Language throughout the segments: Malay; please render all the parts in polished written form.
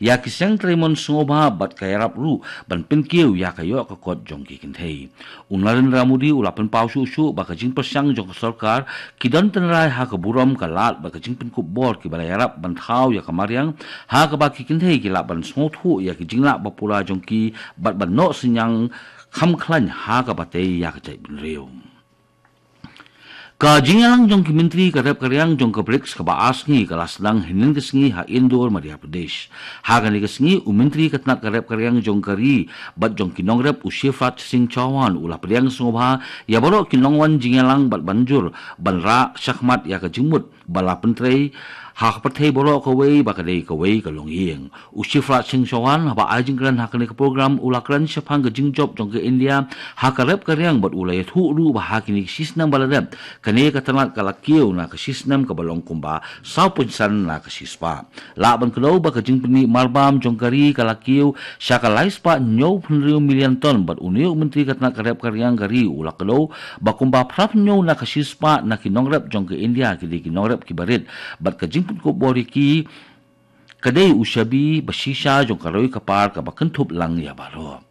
ya ki sang tremon sngoba bat kaya rap ru ban pinkiu ya kayo ka kot jong ki kinthei unlarin ramudi ulapan pau su su ba ka jing persang jong sarkar ki don tenrai ha ka buram ka lat ba ka jing pin ku bor ki balai rap ban thau ya ka mariang ha ka ba ki kinthei ki la ban snothu ya ki jingla ba pula jong ki bat ban no sinyang kham khlan ha ka ba te ya ka chai bin reu ka jingalang jong ki menteri ka rep karyang jong ka BRICS ka baas ngi ka laslang hinin ka sngi ha Indore Madhya Pradesh ha ka ni ka sngi u menteri ka tnat ka rep karyang jong kari bat jong kinong rep u Shifrat Singh Chauhan ula priang sungobha ya baro kinongwan jingalang bat banjur banra shakmat ya ka jingmut bala pentrei ha ka pathei boro ka wei ba ka dei ka wei ka longyeng u Shifrat Singh Chauhan ba ajing kran ha ka ni ka program ula kran shapang ka jingjob jong ka India ha ka rep karyang bat ula ya thu ru ba ha ki ni sisnam bala rep kane ka tanat ka lakiu na ka sisnam ka balong kumba sau punsan na ka sispa la ban klo ba ka jingpni marbam jong kari ka lakiu sha ka laispa nyo phunriu million ton bat uniu menteri ka tanat ka rep karyang kari ula klo ba kumba prap nyo na ka sispa na ki nongrep jong ka India ki di ki nongrep ki barit bat ka jingpun ko bori ki kadai ushabi basisha jong karoi kapar ka bakentup lang ya baro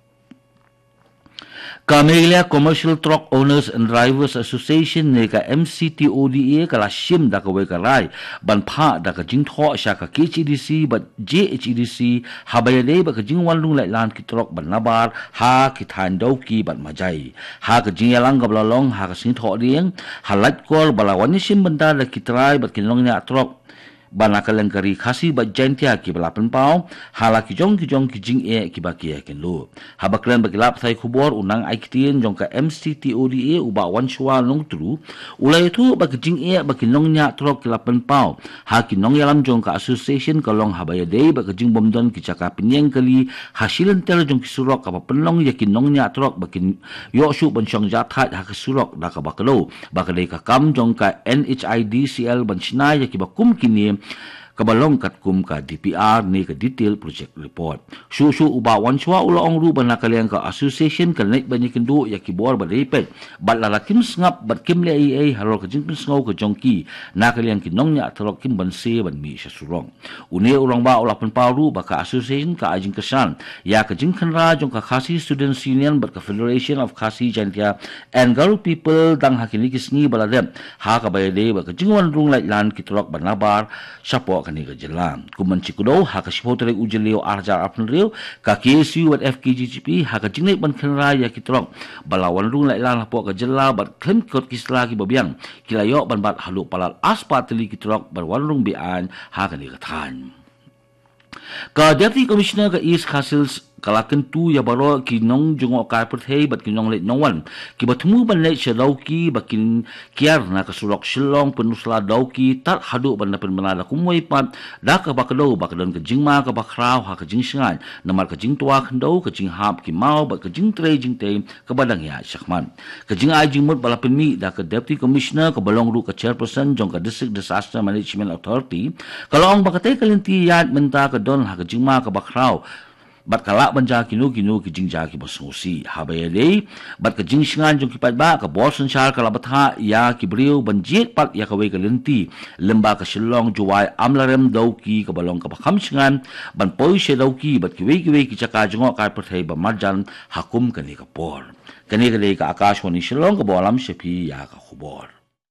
Kamelia Commercial Truck Owners and Drivers Association ne ka MCTODA ka lashim da ka we ka rai ban pha da ka jing tho sha ka KHDC but JHDC habayade ba ka jing wan lung lai lan ki truck ban nabar ha ki than dau ki ban majai ha ka jing yalang ka blalong ha ka sing tho rieng halat kol balawan sim banda da ki trai bat ki long nya truck banakalang kari khasi ba jantia ki balapan pau hala ki jong ki jing e ki ba ki ken lu habaklan ba kilap thai khubor unang aiktien jong ka MCTODA uba wan shwa long tru ulai thu ba ki jing e ba ki nong nya trok kilapan pau ha ki nong yalam jong ka association ka long habaya dei ba ki jing bomdon ki chaka pinyeng kali hasilan tel jong ki surok ka pa penlong ya ki nong nya trok ba ki yo shu ban chong ja tha ha ki surok da ka ba kalo ba ka dei ka kam jong ka NHIDCL ban chnai ya ki ba kum ki ni kabalong katkum ka DPR ni ka detail project report su uba wan chwa ula ong ru ban nakaliang ka association ka naik banyakin du ya kibor ba repet bat lalakim ngap bat kim le ai halo ka jingpin sngo ka jongki nakaliang kinong nya throk kim ban se ban mi sha surong une urang ba ula pan paru ba ka association ka ajing kesan ya ka jingkhan ra jong ka Khasi Students Union bat ka Federation of Khasi Jantia and Garo People dang hakini kisngi baladem ha ka bayade ba ka jingwan rung lai lan ki throk ban nabar sapo kani ka jelam kuman chikudo ha ka sipotre ujelio arjar apn rio ka KSU at FKGGP ha ka jingnai ban khanra ya kitrok balawan rung lai lan po ka jela bat khem kot kisla ki babiang kilayo ban bat halu palal aspatli kitrok bar wanrung bian ha ka ni ka than ka Deputy Commissioner ka East Khasils kalakan tu ya baro kinong jungo ka perthei bat kinong let nongwan ki batmu ban let shadauki bakin kiar na kasurok shilong penusla dauki tat hadu ban pen manada kumoi pat da ka bakdo bakdon ka jingma ka bakrau ha ka jingsingan namar ka jingtua khandau ka jinghap ki mau ba ka jingtre jingte ka badang ya shakman ka jingai jingmut balapen mi da ka Deputy Commissioner ka balong ru ka chairperson jong ka District Disaster Management Authority kalong bakate kalinti yat menta ka don ha ka jingma ka bakrau bat kala banja kinu ki jingja ki basusi habayade bat ka jingsingan jong ki pat ba ka borsan char kala batha ya ki briu banjit pat ya ka we ka lenti lemba ka shillong juwai amlarem dauki ka balong ka bakham singan ban poi she dauki bat ki we ki chaka jongo ka pathai ba marjan hakum kani ka por kani ka le ka akashwani shillong ka bolam shepi ya ka khubor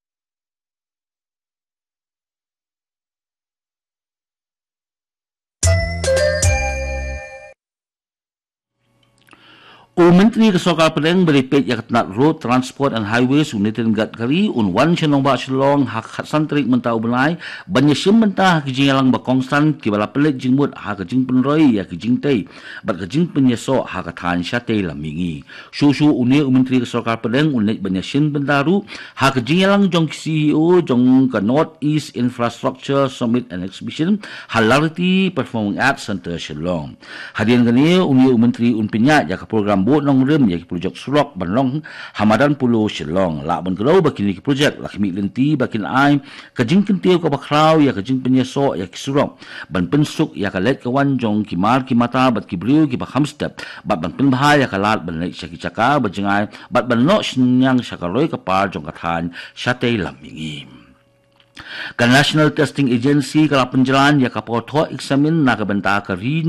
Menteri Kesokal Pedang beripet ya ketnat Road Transport and Highways United Gadkari wan chenong ba chelong hak santrik mentau benai banyesim mentah ki jingalang ba kongsan ki bala pelet jingmut ha ka jing penroi ya ki jingtei bat ka jing penyeso ha ka than syate lamingi su une Menteri Kesokal Pedang unik banyesim bendaru ha ka jingalang jong CEO jong ka North East Infrastructure Summit and Exhibition Hilarity Performing Arts Center Shillong hadian gani uni Menteri unpinya ya ka program nong rem ya ki projek surok banlong hamadan pulo Shillong la ban gro bakini ki projek lakmi lenti bakin ai ka jing kentiu ka bakrau ya ka jing penyeso ya ki surok ban pensuk ya ka let ka wan jong ki mar ki mata bat ki briu ki ba hamstep bat ban pen bahaya ka lat ban lek syaki caka ba jingai bat ban no nyang syakaroi ka par jong ka than syate lamingi ka National Testing Agency ka penjalan ya ka potho examine na ka benta ka